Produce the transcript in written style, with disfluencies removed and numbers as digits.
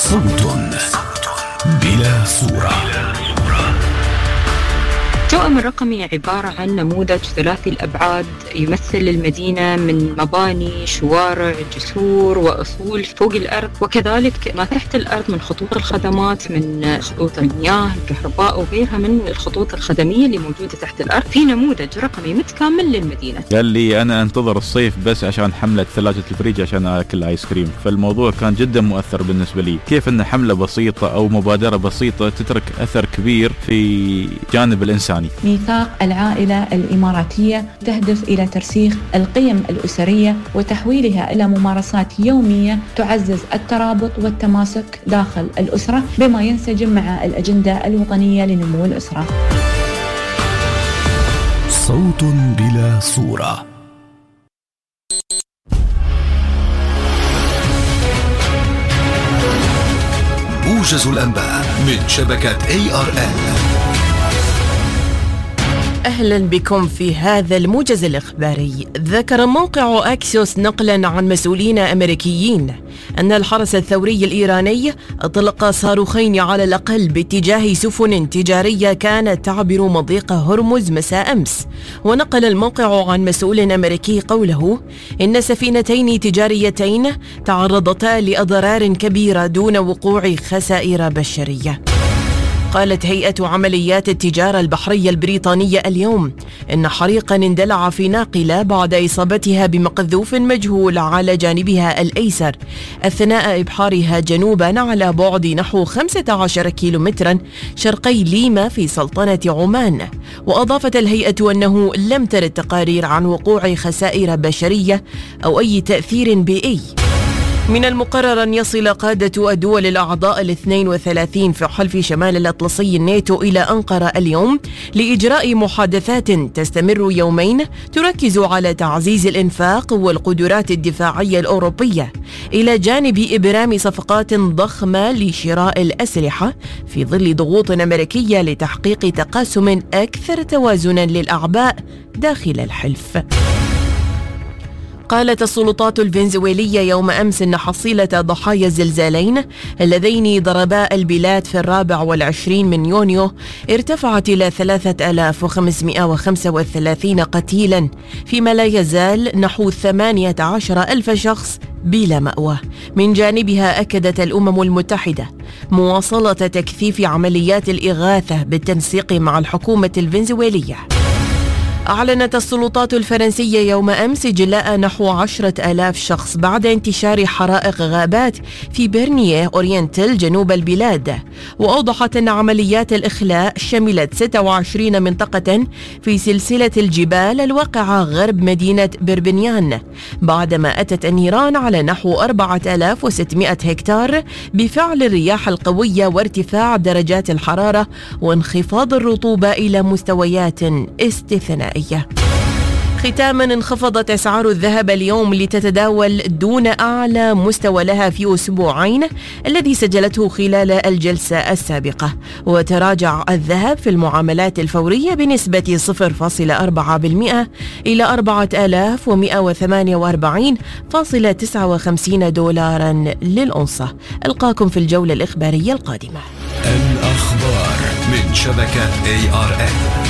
صوت بلا صورة. التوأم الرقمي عبارة عن نموذج ثلاثي الأبعاد يمثل المدينة من مباني، شوارع، جسور وأصول فوق الأرض، وكذلك ما تحت الأرض من خطوط الخدمات، من خطوط المياه، الكهرباء وغيرها من الخطوط الخدمية اللي موجودة تحت الأرض، في نموذج رقمي متكامل للمدينة. قال لي أنا أنتظر الصيف بس عشان حملة ثلاجة الفريج عشان أكل آيس كريم، فالموضوع كان جدا مؤثر بالنسبة لي. كيف أن حملة بسيطة أو مبادرة بسيطة تترك أثر كبير في جانب الإنساني. ميثاق العائلة الإماراتية تهدف إلى ترسيخ القيم الأسرية وتحويلها إلى ممارسات يومية تعزز الترابط والتماسك داخل الأسرة بما ينسجم مع الأجندة الوطنية لنمو الأسرة. صوت بلا صورة. موجز الأنباء من شبكة ARN. أهلا بكم في هذا الموجز الإخباري. ذكر موقع أكسيوس نقلا عن مسؤولين أمريكيين أن الحرس الثوري الإيراني أطلق صاروخين على الأقل باتجاه سفن تجارية كانت تعبر مضيق هرمز مساء أمس. ونقل الموقع عن مسؤول أمريكي قوله إن سفينتين تجاريتين تعرضتا لأضرار كبيرة دون وقوع خسائر بشرية. قالت هيئة عمليات التجارة البحرية البريطانية اليوم إن حريقاً اندلع في ناقلة بعد إصابتها بمقذوف مجهول على جانبها الأيسر أثناء إبحارها جنوباً على بعد نحو 15 كيلومتراً شرقي ليما في سلطنة عمان. وأضافت الهيئة أنه لم ترد تقارير عن وقوع خسائر بشرية أو أي تأثير بيئي. من المقرر أن يصل قادة الدول الأعضاء 32 في حلف شمال الأطلسي الناتو إلى أنقرة اليوم لإجراء محادثات تستمر يومين تركز على تعزيز الإنفاق والقدرات الدفاعية الأوروبية إلى جانب إبرام صفقات ضخمة لشراء الأسلحة في ظل ضغوط أمريكية لتحقيق تقاسم أكثر توازنا للأعباء داخل الحلف. قالت السلطات الفنزويلية يوم أمس أن حصيلة ضحايا الزلزالين اللذين ضربا البلاد في 24 من يونيو ارتفعت إلى 3535 قتيلا، فيما لا يزال نحو 18,000 شخص بلا مأوى. من جانبها أكدت الأمم المتحدة مواصلة تكثيف عمليات الإغاثة بالتنسيق مع الحكومة الفنزويلية. أعلنت السلطات الفرنسية يوم أمس جلاء نحو 10,000 شخص بعد انتشار حرائق غابات في بيرنيه أورينتال جنوب البلاد. وأوضحت أن عمليات الإخلاء شملت 26 منطقة في سلسلة الجبال الواقعة غرب مدينة بربنيان، بعدما أتت النيران على نحو 4600 هكتار بفعل الرياح القوية وارتفاع درجات الحرارة وانخفاض الرطوبة إلى مستويات استثنائية. ختاما، انخفضت أسعار الذهب اليوم لتتداول دون أعلى مستوى لها في أسبوعين الذي سجلته خلال الجلسة السابقة. وتراجع الذهب في المعاملات الفورية بنسبة 0.4% إلى 4148.59 دولارا للأونصة. ألقاكم في الجولة الإخبارية القادمة. الأخبار من شبكة ARN.